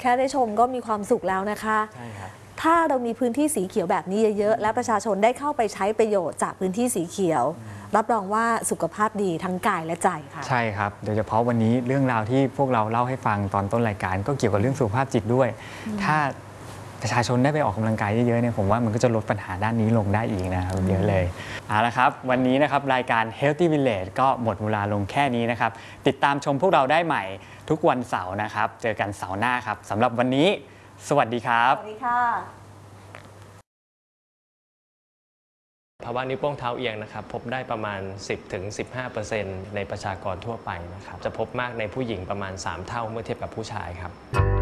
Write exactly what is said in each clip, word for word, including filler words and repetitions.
ค่ได้ชมก็มีความสุขแล้วนะคะใช่ครับถ้าเรามีพื้นที่สีเขียวแบบนี้เยอะๆและประชาชนได้เข้าไปใช้ประโยชน์จากพื้นที่สีเขียวรับรองว่าสุขภาพดีทั้งกายและใจค่ะใช่ครับโดยเฉพาะวันนี้เรื่องราวที่พวกเราเล่าให้ฟังตอนต้นรายการก็เกี่ยวกับเรื่องสุขภาพจิตด้วยถ้าประชาชนได้ไปออกกำลังกายเยอะๆเนี่ยผมว่ามันก็จะลดปัญหาด้านนี้ลงได้อีกนะครับเยอะเลยเอาละครับวันนี้นะครับรายการ Healthy Village ก็หมดเวลาลงแค่นี้นะครับติดตามชมพวกเราได้ใหม่ทุกวันเสาร์นะครับเจอกันเสาร์หน้าครับสำหรับวันนี้สวัสดีครับสวัสดีค่ะภาวะนิ้วโป้งเท้าเอียงนะครับพบได้ประมาณ สิบถึงสิบห้าเปอร์เซ็นต์ ในประชากรทั่วไปนะครับจะพบมากในผู้หญิงประมาณสามเท่าเมื่อเทียบกับผู้ชายครับ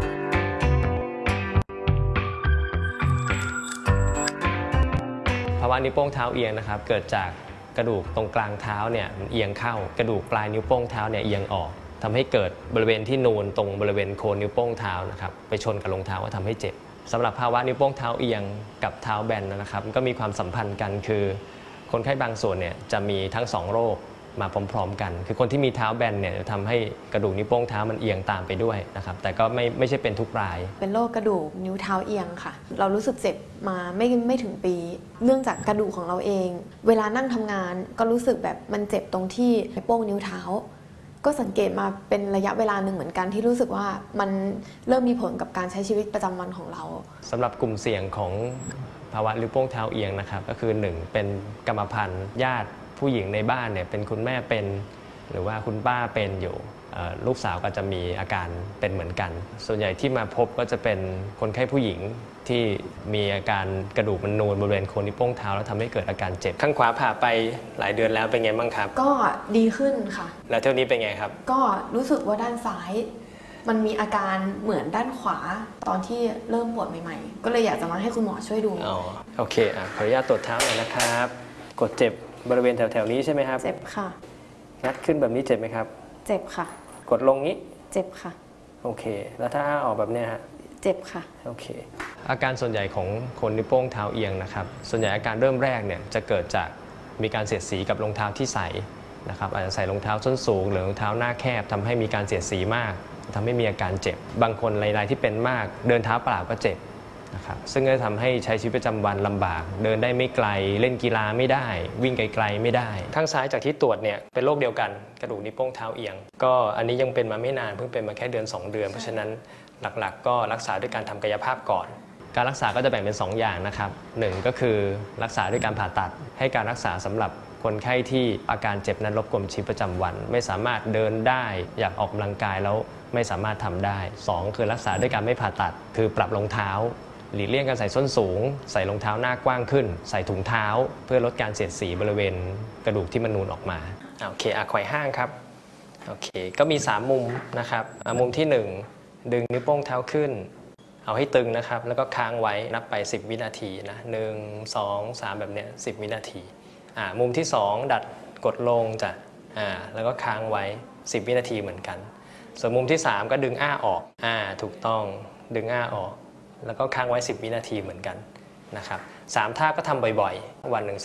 ภาวะนิ้วโป้งเท้าเอียงนะครับเกิดจากกระดูกตรงกลางเท้าเนี่ยมันเอียงเข้ากระดูกปลายนิ้วโป้งเท้าเนี่ยเอียงออกทำให้เกิดบริเวณที่นูนตรงบริเวณโคนนิ้วโป้งเท้านะครับไปชนกับรองเท้าก็ทำให้เจ็บสำหรับภาวะนิ้วโป้งเท้าเอียงกับเท้าแบนนะครับก็มีความสัมพันธ์กันคือคนไข้บางส่วนเนี่ยจะมีทั้งสองโรคมาพร้อมๆกันคือคนที่มีเท้าแบนเนี่ยจะทำให้กระดูกนิ้วโป้งเท้ามันเอียงตามไปด้วยนะครับแต่ก็ไม่ไม่ใช่เป็นทุกรายเป็นโรคกระดูกนิ้วเท้าเอียงค่ะเรารู้สึกเจ็บมาไม่ไม่ถึงปีเนื่องจากกระดูกของเราเองเวลานั่งทำงานก็รู้สึกแบบมันเจ็บตรงที่โป้งนิ้วเท้าก็สังเกตมาเป็นระยะเวลาหนึ่งเหมือนกันที่รู้สึกว่ามันเริ่มมีผลกับการใช้ชีวิตประจำวันของเราสำหรับกลุ่มเสี่ยงของภาวะนิ้วโป้งเท้าเอียงนะครับก็คือหนึ่งเป็นกรรมพันธุ์ญาติผู้หญิงในบ้านเนี่ยเป็นคุณแม่เป็นหรือว่าคุณป้าเป็นอยู่ลูกสาวก็จะมีอาการเป็นเหมือนกันส่วนใหญ่ที่มาพบก็จะเป็นคนไข้ผู้หญิงที่มีอาการกระดูกมันนูนบริเวณโคนนิ้วโป้งเท้าแล้วทำให้เกิดอาการเจ็บข้างขวาผ่าไปหลายเดือนแล้วเป็นไงบ้างครับก็ดีขึ้นค่ะแล้วเท่านี้เป็นไงครับก็รู้สึกว่าด้านซ้ายมันมีอาการเหมือนด้านขวาตอนที่เริ่มปวดใหม่ๆก็เลยอยากจะมาให้คุณหมอช่วยดูอ๋อโอเคอ่ะขออนุญาตตรวจเท้าหน่อยนะครับกดเจ็บบริเวณแถวๆนี้ใช่ไหมครับเจ็บค่ะงัดขึ้นแบบนี้เจ็บไหมครับเจ็บค่ะกดลงนี้เจ็บค่ะโอเคแล้วถ้าออกแบบนี้ฮะเจ็บค่ะโอเคอาการส่วนใหญ่ของคนนิ้วโป้งเท้าเอียงนะครับส่วนใหญ่อาการเริ่มแรกเนี่ยจะเกิดจากมีการเสียดสีกับรองเท้าที่ใส่นะครับอาจจะใส่รองเท้าส้นสูงหรือรองเท้าหน้าแคบทำให้มีการเสียดสีมากทำให้มีอาการเจ็บบางคนรายๆที่เป็นมากเดินเท้าเปล่าก็เจ็บนะครับซึ่งก็ทำให้ใช้ชีวิตประจำวันลำบากเดินได้ไม่ไกลเล่นกีฬาไม่ได้วิ่งไกลๆไม่ได้ข้างซ้ายจากที่ตรวจเนี่ยเป็นโรคเดียวกันกระดูกนิ้วโป้งเท้าเอียงก็อันนี้ยังเป็นมาไม่นานเพิ่งเป็นมาแค่เดือนสองเดือนเพราะฉะนั้นหลักๆก็รักษาด้วยการทำกายภาพก่อนการรักษาก็จะแบ่งเป็นสองอย่างนะครับหนึ่งก็คือรักษาด้วยการผ่าตัดให้การรักษาสำหรับคนไข้ที่อาการเจ็บนั้นรบกวนชีวิตประจำวันไม่สามารถเดินได้อยากออกกำลังกายแล้วไม่สามารถทำได้สองคือรักษาด้วยการไม่ผ่าตัดคือปรับรองเท้าหลีกเลี่ยงการใส่ส้นสูงใส่รองเท้าหน้ากว้างขึ้นใส่ถุงเท้าเพื่อลดการเสียดสีบริเวณกระดูกที่มันนูนออกมาโอเคอ่ะไขว่ห้างครับโอเคก็มีสามมุมนะครับมุมที่หนึ่งดึงนิ้วโป้งเท้าขึ้นเอาให้ตึงนะครับแล้วก็ค้างไว้นับไปสิบวินาทีนะหนึ่ง สอง สามแบบเนี้ยสิบวินาทีอ่ามุมที่สองดัดกดลงจ้ะอ่าแล้วก็ค้างไว้สิบวินาทีเหมือนกันส่วนมุมที่สามก็ดึงอ้าออกอ่าถูกต้องดึงอ้าออกแล้วก็ค้างไว้สิบวินาทีเหมือนกันนะครับสามท่าก็ทำบ่อยๆวันหนึ่ง